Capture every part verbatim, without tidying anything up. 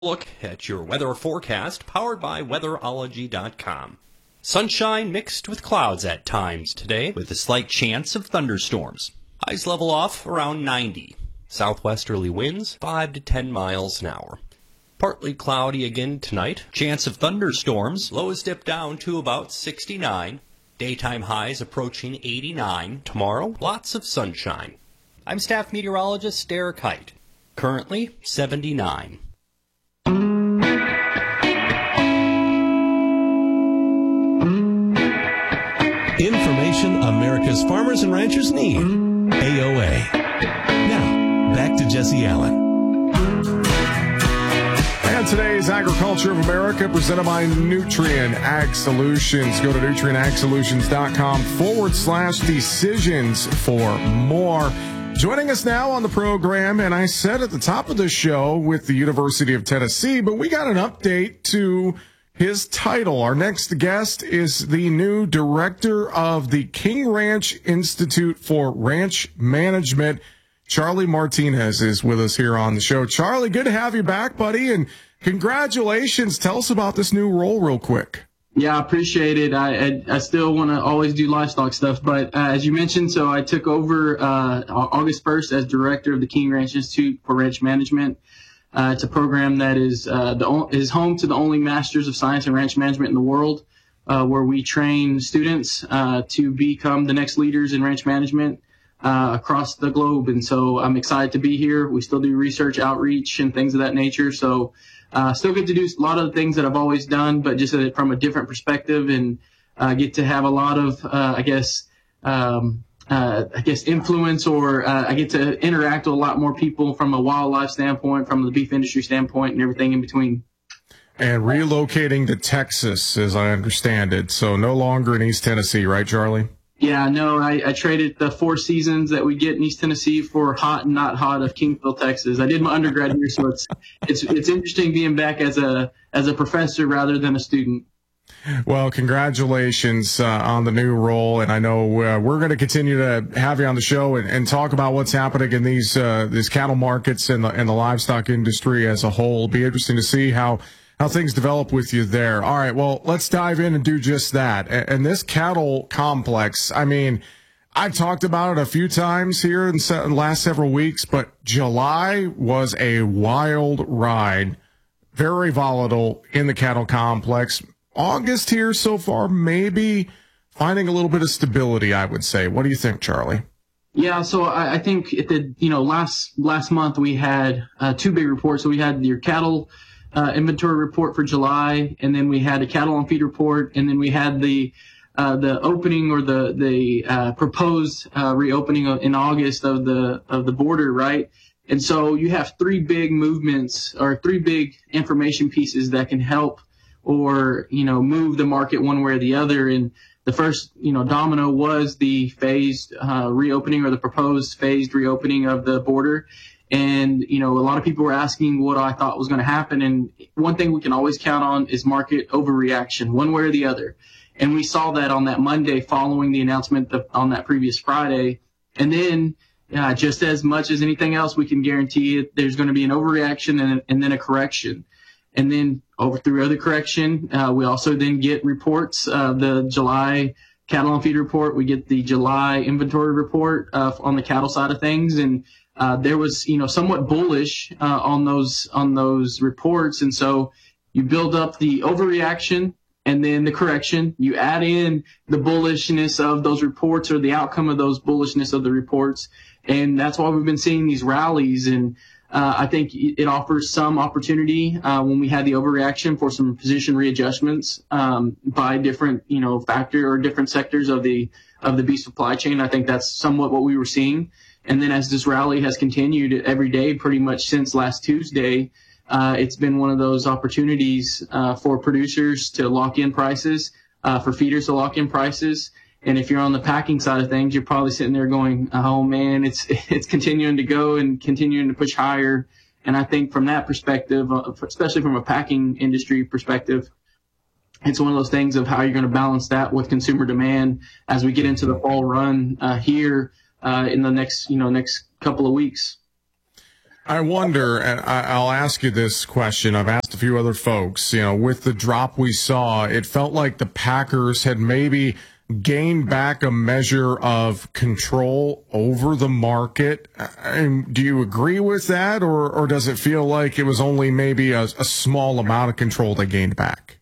Look at your weather forecast powered by weatherology dot com. Sunshine mixed with clouds at times today with a slight chance of thunderstorms. Highs level off around ninety. Southwesterly winds five to ten miles an hour. Partly cloudy again tonight. Chance of thunderstorms. Lows dip down to about sixty-nine. Daytime highs approaching eighty-nine. Tomorrow, lots of sunshine. I'm staff meteorologist Derek Height. Currently seventy-nine. Information America's farmers and ranchers need. A O A. Now, back to Jesse Allen. And today's Agriculture of America presented by Nutrien Ag Solutions. Go to nutrienagsolutions.com forward slash decisions for more. Joining us now on the program, and I said at the top of the show with the University of Tennessee, but we got an update to his title. Our next guest is the new director of the King Ranch Institute for Ranch Management. Charlie Martinez is with us here on the show. Charlie, good to have you back, buddy, and congratulations. Tell us about this new role real quick. Yeah, I appreciate it. I I, I still want to always do livestock stuff, but uh, as you mentioned, so I took over uh, August first as director of the King Ranch Institute for Ranch Management. Uh, it's a program that is uh, the is home to the only Masters of Science in Ranch Management in the world, uh, where we train students uh, to become the next leaders in ranch management uh, across the globe. And so I'm excited to be here. We still do research, outreach, and things of that nature. So uh, still get to do a lot of the things that I've always done, but just from a different perspective, and uh, get to have a lot of, uh, I guess, um, Uh, I guess influence, or uh, I get to interact with a lot more people from a wildlife standpoint, from the beef industry standpoint, and everything in between. And relocating to Texas, as I understand it, so no longer in East Tennessee, right, Charlie? Yeah, no, I, I traded the four seasons that we get in East Tennessee for hot and not hot of Kingsville, Texas. I did my undergrad here, so it's it's it's interesting being back as a as a professor rather than a student. Well, congratulations uh, on the new role, and I know uh, we're going to continue to have you on the show and, and talk about what's happening in these uh, these cattle markets and the, and the livestock industry as a whole. It'll be interesting to see how how things develop with you there. All right, well, let's dive in and do just that. And, and this cattle complex, I mean, I've talked about it a few times here in the last several weeks, but July was a wild ride, very volatile in the cattle complex. August here so far, maybe finding a little bit of stability, I would say. What do you think, Charlie? Yeah, so I, I think at the you know last last month we had uh, two big reports. So we had your cattle uh, inventory report for July, and then we had a cattle on feed report, and then we had the uh, the opening or the the uh, proposed uh, reopening of, in August of the of the border, right? And so you have three big movements or three big information pieces that can help or, you know, move the market one way or the other. And the first, you know, domino was the phased uh, reopening or the proposed phased reopening of the border. And, you know, a lot of people were asking what I thought was going to happen. And one thing we can always count on is market overreaction, one way or the other. And we saw that on that Monday following the announcement of, on that previous Friday. And then uh, just as much as anything else, we can guarantee it, there's going to be an overreaction and, and then a correction. And then over through other correction, uh, we also then get reports, uh, the July cattle on feed report. We get the July inventory report uh, on the cattle side of things. And uh, there was, you know, somewhat bullish uh, on those on those reports. And so you build up the overreaction and then the correction. You add in the bullishness of those reports or the outcome of those bullishness of the reports. And that's why we've been seeing these rallies. And Uh, I think it offers some opportunity uh, when we had the overreaction for some position readjustments um, by different, you know, factor or different sectors of the of the beef supply chain. I think that's somewhat what we were seeing. And then as this rally has continued every day, pretty much since last Tuesday, uh, it's been one of those opportunities uh, for producers to lock in prices, uh, for feeders to lock in prices. And if you're on the packing side of things, you're probably sitting there going, oh, man, it's it's continuing to go and continuing to push higher. And I think from that perspective, especially from a packing industry perspective, it's one of those things of how you're going to balance that with consumer demand as we get into the fall run uh, here uh, in the next, you know, next couple of weeks. I wonder, and I, I'll ask you this question. I've asked a few other folks, you know, with the drop we saw, it felt like the Packers had maybe gained back a measure of control over the market. I mean, do you agree with that, or, or does it feel like it was only maybe a, a small amount of control they gained back?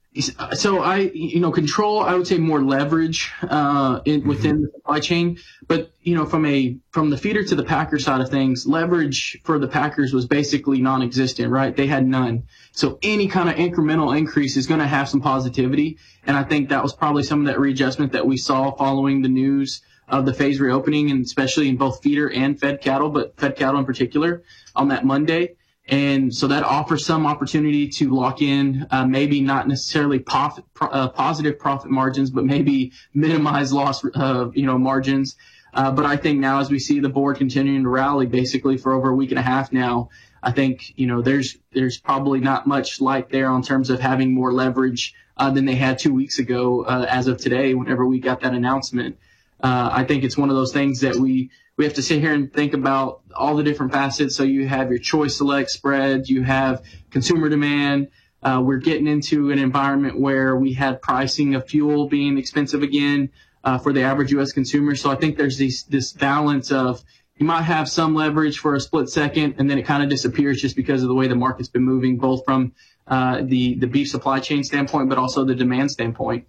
So I, you know, control, I would say more leverage uh, in, within the supply chain. But, you know, from a from the feeder to the Packer side of things, leverage for the Packers was basically non-existent, right? They had none. So any kind of incremental increase is going to have some positivity. And I think that was probably some of that readjustment that we saw following the news of the phase reopening, and especially in both feeder and fed cattle, but fed cattle in particular on that Monday. And so that offers some opportunity to lock in, uh, maybe not necessarily profit, uh, positive profit margins, but maybe minimize loss, uh, you know, margins. Uh, but I think now, as we see the board continuing to rally basically for over a week and a half now, I think, you know, there's, there's probably not much light there in terms of having more leverage, uh, than they had two weeks ago, uh, as of today, whenever we got that announcement. Uh, I think it's one of those things that we, we have to sit here and think about all the different facets. So you have your choice select spreads, you have consumer demand. Uh, we're getting into an environment where we had pricing of fuel being expensive again uh, for the average U S consumer. So I think there's these, this balance of you might have some leverage for a split second, and then it kind of disappears just because of the way the market's been moving, both from uh, the, the beef supply chain standpoint, but also the demand standpoint.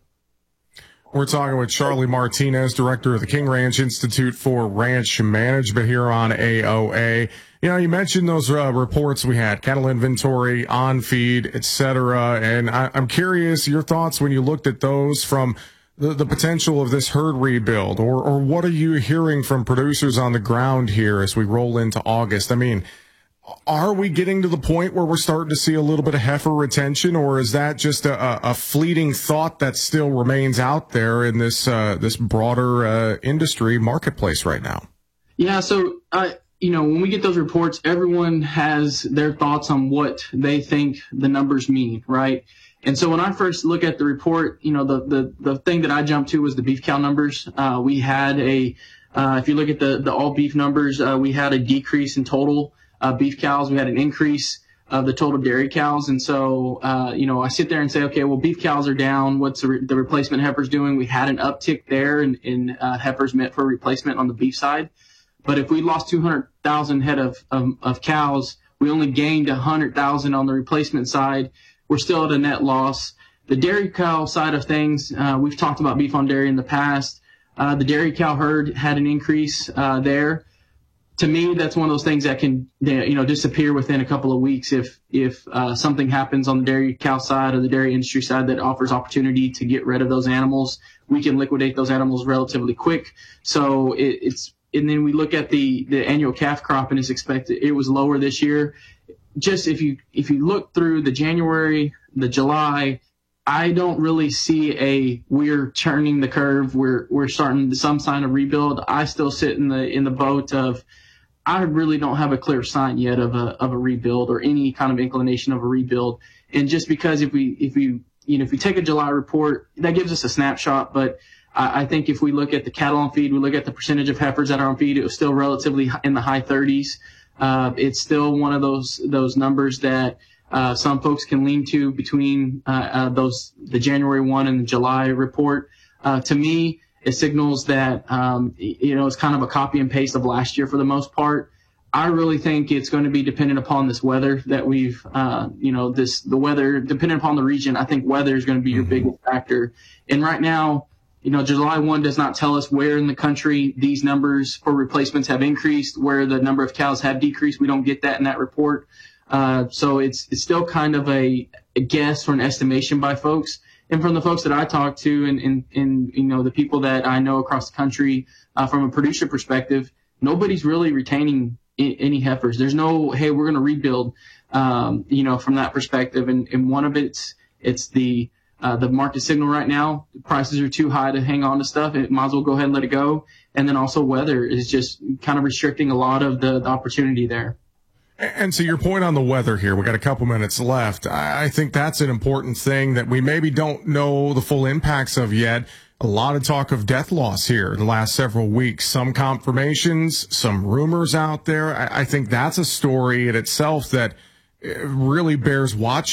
We're talking with Charlie Martinez, director of the King Ranch Institute for Ranch Management here on A O A. You know, you mentioned those uh, reports we had, cattle inventory, on feed, et cetera. And I, I'm curious your thoughts when you looked at those from the, the potential of this herd rebuild, or, or what are you hearing from producers on the ground here as we roll into August? I mean, are we getting to the point where we're starting to see a little bit of heifer retention, or is that just a, a fleeting thought that still remains out there in this uh, this broader uh, industry marketplace right now? Yeah, so uh, you know, when we get those reports, everyone has their thoughts on what they think the numbers mean, right? And so when I first look at the report, you know, the the, the thing that I jumped to was the beef cow numbers. Uh, we had a, uh, if you look at the the all beef numbers, uh, we had a decrease in total Uh, beef cows. We had an increase of the total dairy cows. And so, uh, you know, I sit there and say, okay, well, beef cows are down. What's the, re- the replacement heifers doing? We had an uptick there in, in uh, heifers meant for replacement on the beef side. But if we lost two hundred thousand head of, of, of cows, we only gained one hundred thousand on the replacement side. We're still at a net loss. The dairy cow side of things, uh, we've talked about beef on dairy in the past. Uh, the dairy cow herd had an increase uh, there. To me, that's one of those things that can, you know, disappear within a couple of weeks if if uh, something happens on the dairy cow side or the dairy industry side that offers opportunity to get rid of those animals. We can liquidate those animals relatively quick. So it, it's and then we look at the the annual calf crop, and it's expected it was lower this year. Just if you if you look through the January, the July, I don't really see a we're turning the curve. We're we're starting some sign of rebuild. I still sit in the in the boat of I really don't have a clear sign yet of a of a rebuild or any kind of inclination of a rebuild. And just because if we if we you know if we take a July report, that gives us a snapshot. But I, I think if we look at the cattle on feed, we look at the percentage of heifers that are on feed, it was still relatively in the high thirties. Uh, it's still one of those those numbers that uh, some folks can lean to between uh, uh, those the January first and the July report. Uh, to me, it signals that, um, you know, it's kind of a copy and paste of last year for the most part. I really think it's going to be dependent upon this weather that we've, uh, you know, this, the weather, dependent upon the region. I think weather is going to be your biggest factor. And right now, you know, July first does not tell us where in the country these numbers for replacements have increased, where the number of cows have decreased. We don't get that in that report. Uh, so it's, it's still kind of a, a guess or an estimation by folks. And from the folks that I talk to and, and, and you know, the people that I know across the country, uh, from a producer perspective, nobody's really retaining I- any heifers. There's no, hey, we're going to rebuild, um, you know, from that perspective. And, and one of it's, it's the, uh, the market signal right now. Prices are too high to hang on to stuff. It might as well go ahead and let it go. And then also weather is just kind of restricting a lot of the, the opportunity there. And to your point on the weather here, we got a couple minutes left. I think that's an important thing that we maybe don't know the full impacts of yet. a lot of talk of death loss here in the last several weeks. Some confirmations, some rumors out there. I, I think that's a story in itself that really bears watching.